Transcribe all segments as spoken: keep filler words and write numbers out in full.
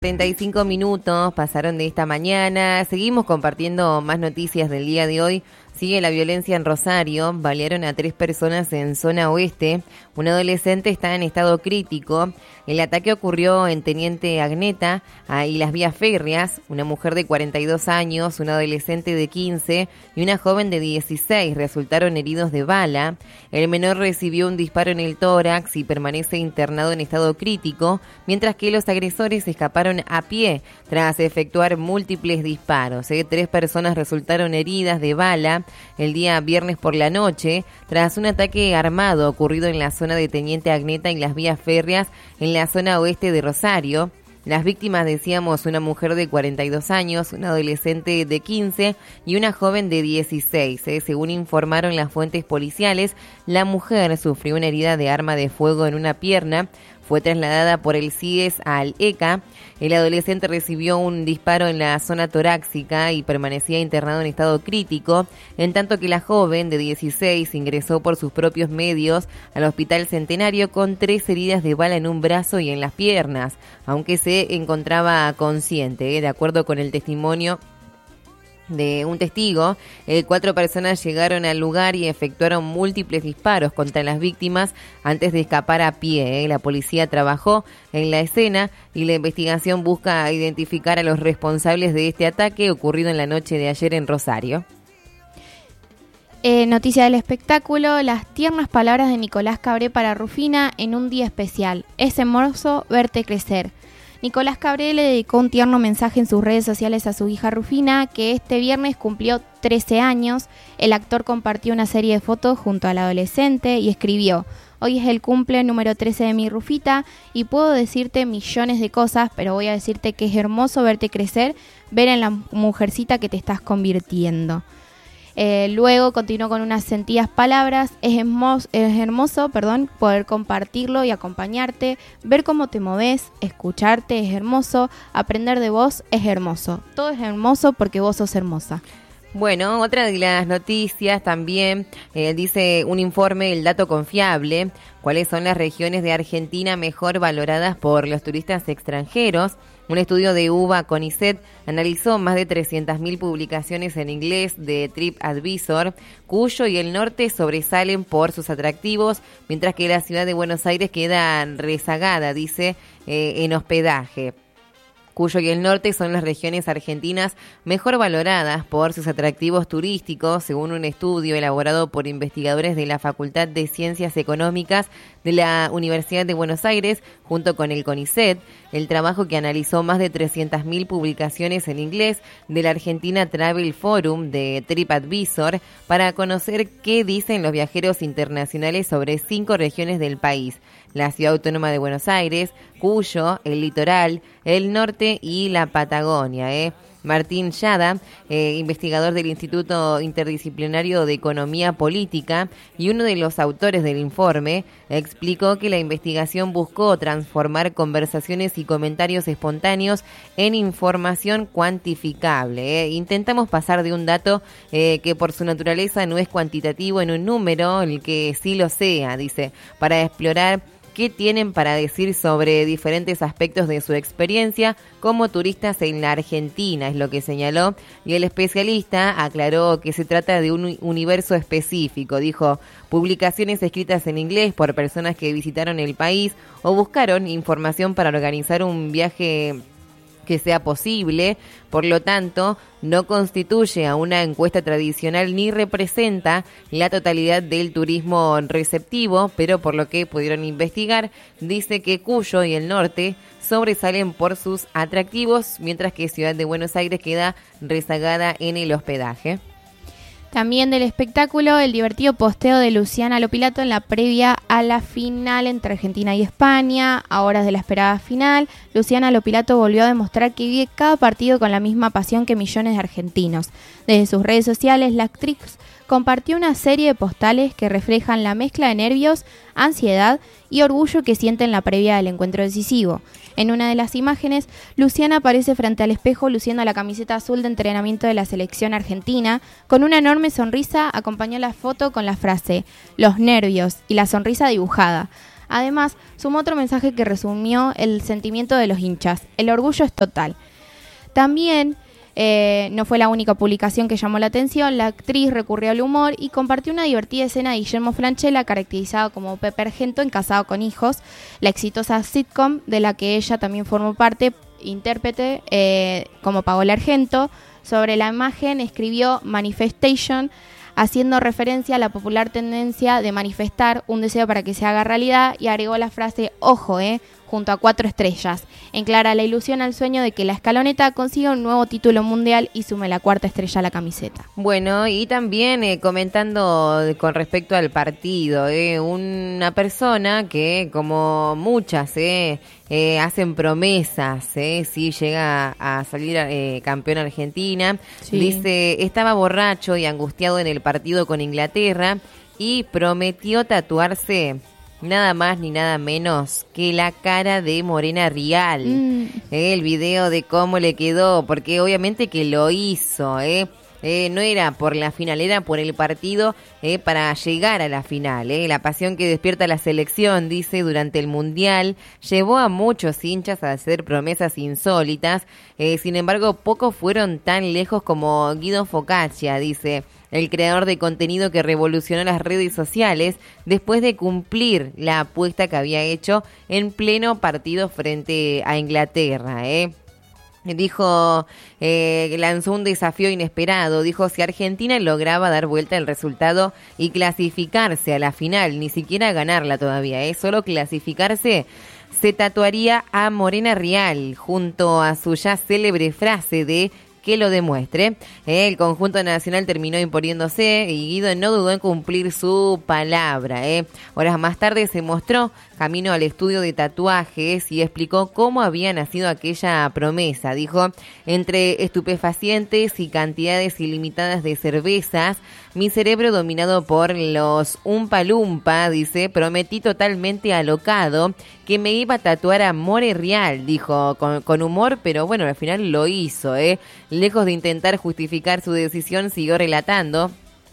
treinta y cinco minutos pasaron de esta mañana. Seguimos compartiendo más noticias del día de hoy. Sigue la violencia en Rosario. Balearon a tres personas en zona oeste. Un adolescente está en estado crítico. El ataque ocurrió en Teniente Agneta y las vías férreas. Una mujer de cuarenta y dos años, un adolescente de quince y una joven de dieciséis resultaron heridos de bala. El menor recibió un disparo en el tórax y permanece internado en estado crítico, mientras que los agresores escaparon a pie tras efectuar múltiples disparos. ¿eh? Tres personas resultaron heridas de bala el día viernes por la noche tras un ataque armado ocurrido en la zona de Teniente Agneta y las vías férreas en la zona oeste de Rosario. Las víctimas, decíamos, una mujer de cuarenta y dos años, un adolescente de quince y una joven de dieciséis. ¿eh? Según informaron las fuentes policiales, la mujer sufrió una herida de arma de fuego en una pierna. Fue trasladada por el C I E S al E C A. El adolescente recibió un disparo en la zona torácica y permanecía internado en estado crítico, en tanto que la joven de dieciséis ingresó por sus propios medios al Hospital Centenario con tres heridas de bala en un brazo y en las piernas, aunque se encontraba consciente, ¿eh? De acuerdo con el testimonio de un testigo, eh, cuatro personas llegaron al lugar y efectuaron múltiples disparos contra las víctimas antes de escapar a pie. Eh. La policía trabajó en la escena y la investigación busca identificar a los responsables de este ataque ocurrido en la noche de ayer en Rosario. Eh, noticia del espectáculo: las tiernas palabras de Nicolás Cabré para Rufina en un día especial. Es hermoso verte crecer. Nicolás Cabré le dedicó un tierno mensaje en sus redes sociales a su hija Rufina, que este viernes cumplió trece años. El actor compartió una serie de fotos junto al adolescente y escribió: hoy es el cumple número trece de mi Rufita y puedo decirte millones de cosas, pero voy a decirte que es hermoso verte crecer, ver en la mujercita que te estás convirtiendo. Eh, luego continuó con unas sentidas palabras: es hermoso, es hermoso perdón, poder compartirlo y acompañarte, ver cómo te moves, escucharte es hermoso, aprender de vos es hermoso, todo es hermoso porque vos sos hermosa. Bueno, otra de las noticias también, eh, dice un informe, el dato confiable, cuáles son las regiones de Argentina mejor valoradas por los turistas extranjeros. Un estudio de UBA CONICET analizó más de trescientas mil publicaciones en inglés de TripAdvisor. Cuyo y el norte sobresalen por sus atractivos, mientras que la ciudad de Buenos Aires queda rezagada, dice, eh, en hospedaje. Cuyo y el norte son las regiones argentinas mejor valoradas por sus atractivos turísticos, según un estudio elaborado por investigadores de la Facultad de Ciencias Económicas de la Universidad de Buenos Aires, junto con el CONICET. El trabajo, que analizó más de trescientas mil publicaciones en inglés de la Argentina Travel Forum de TripAdvisor, para conocer qué dicen los viajeros internacionales sobre cinco regiones del país: la Ciudad Autónoma de Buenos Aires, Cuyo, el Litoral, el Norte y la Patagonia. ¿eh? Martín Yada, eh, investigador del Instituto Interdisciplinario de Economía Política y uno de los autores del informe, explicó que la investigación buscó transformar conversaciones y comentarios espontáneos en información cuantificable. ¿eh? Intentamos pasar de un dato eh, que por su naturaleza no es cuantitativo en un número, el que sí lo sea, dice, para explorar qué tienen para decir sobre diferentes aspectos de su experiencia como turistas en la Argentina, es lo que señaló, y el especialista aclaró que se trata de un universo específico. Dijo: publicaciones escritas en inglés por personas que visitaron el país o buscaron información para organizar un viaje que sea posible, por lo tanto, no constituye a una encuesta tradicional ni representa la totalidad del turismo receptivo, pero por lo que pudieron investigar, dice que Cuyo y el norte sobresalen por sus atractivos, mientras que Ciudad de Buenos Aires queda rezagada en el hospedaje. También del espectáculo, el divertido posteo de Luciana Lopilato en la previa a la final entre Argentina y España. A horas de la esperada final, Luciana Lopilato volvió a demostrar que vive cada partido con la misma pasión que millones de argentinos. Desde sus redes sociales, la actriz compartió una serie de postales que reflejan la mezcla de nervios, ansiedad y orgullo que siente en la previa del encuentro decisivo. En una de las imágenes, Luciana aparece frente al espejo luciendo la camiseta azul de entrenamiento de la selección argentina. Con una enorme sonrisa acompañó la foto con la frase "los nervios" y la sonrisa dibujada. Además, sumó otro mensaje que resumió el sentimiento de los hinchas. El orgullo es total. También eh, no fue la única publicación que llamó la atención. La actriz recurrió al humor y compartió una divertida escena de Guillermo Francella, caracterizado como Pepe Argento en Casado con Hijos, la exitosa sitcom de la que ella también formó parte, intérprete eh, como Paola Argento. Sobre la imagen escribió Manifestation, haciendo referencia a la popular tendencia de manifestar un deseo para que se haga realidad, y agregó la frase "ojo, eh", junto a cuatro estrellas. En clara la ilusión al sueño de que la Escaloneta consiga un nuevo título mundial y sume la cuarta estrella a la camiseta. Bueno, y también eh, comentando con respecto al partido, eh, una persona que, como muchas, eh, eh, hacen promesas, eh, si llega a salir eh, campeón Argentina, sí. Dice, estaba borracho y angustiado en el partido con Inglaterra y prometió tatuarse nada más ni nada menos que la cara de Morena Rial. Mm. Eh, el video de cómo le quedó, porque obviamente que lo hizo, ¿eh? Eh, no era por la final, era por el partido eh, para llegar a la final. Eh. La pasión que despierta la selección, dice, durante el Mundial, llevó a muchos hinchas a hacer promesas insólitas. Eh, sin embargo, pocos fueron tan lejos como Guido Focaccia, dice, el creador de contenido que revolucionó las redes sociales después de cumplir la apuesta que había hecho en pleno partido frente a Inglaterra, ¿eh? Dijo, eh, lanzó un desafío inesperado, dijo, si Argentina lograba dar vuelta el resultado y clasificarse a la final, ni siquiera ganarla todavía, ¿eh? Solo clasificarse, se tatuaría a Morena Rial junto a su ya célebre frase de que lo demuestre. Eh, el conjunto nacional terminó imponiéndose y Guido no dudó en cumplir su palabra. Eh. Horas más tarde se mostró camino al estudio de tatuajes y explicó cómo había nacido aquella promesa. Dijo, entre estupefacientes y cantidades ilimitadas de cervezas, mi cerebro dominado por los umpa lumpa, dice, prometí totalmente alocado que me iba a tatuar a More Rial, dijo, con, con humor, pero bueno, al final lo hizo, ¿eh? Lejos de intentar justificar su decisión, siguió relatando.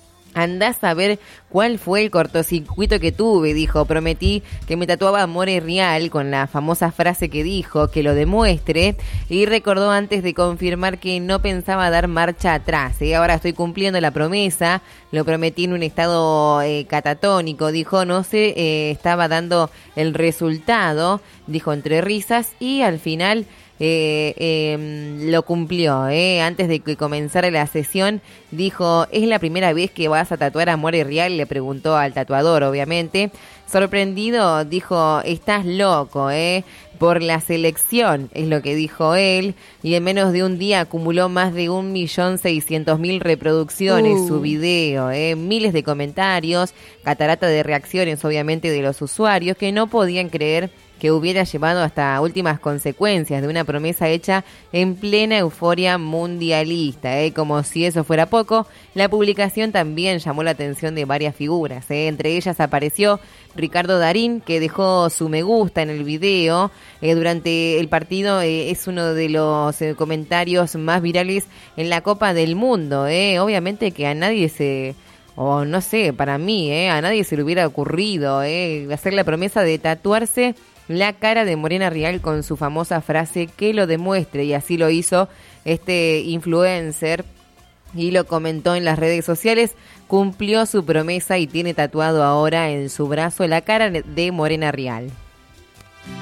Andás a ver cuál fue el cortocircuito que tuve, dijo, prometí que me tatuaba More Rial con la famosa frase que dijo, que lo demuestre, y recordó antes de confirmar que no pensaba dar marcha atrás, ¿eh? Ahora estoy cumpliendo la promesa, lo prometí en un estado eh, catatónico, dijo, no sé, eh, estaba dando el resultado, dijo entre risas, y al final Eh, eh, lo cumplió, eh. Antes de que comenzara la sesión dijo, ¿es la primera vez que vas a tatuar a More Rial? Le preguntó al tatuador, obviamente. Sorprendido, dijo, estás loco, eh, por la selección, es lo que dijo él, y en menos de un día acumuló más de un millón seiscientos mil reproducciones uh. su video, eh, miles de comentarios, catarata de reacciones, obviamente, de los usuarios que no podían creer que hubiera llevado hasta últimas consecuencias de una promesa hecha en plena euforia mundialista. ¿eh? Como si eso fuera poco, la publicación también llamó la atención de varias figuras. ¿eh? Entre ellas apareció Ricardo Darín, que dejó su me gusta en el video. Eh, durante el partido eh, es uno de los eh, comentarios más virales en la Copa del Mundo. ¿eh? Obviamente que a nadie se... o no sé, para mí, ¿eh? a nadie se le hubiera ocurrido ¿eh? hacer la promesa de tatuarse la cara de Morena Rial con su famosa frase que lo demuestre, y así lo hizo este influencer y lo comentó en las redes sociales. Cumplió su promesa y tiene tatuado ahora en su brazo la cara de Morena Rial.